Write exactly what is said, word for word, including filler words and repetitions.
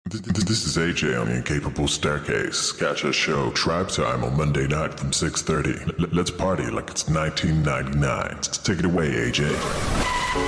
Th- th- This is A J on the Incapable Staircase. Catch our show Tribe Time on Monday night from six thirty. L- let's party like it's nineteen ninety-nine. Take it away, A J.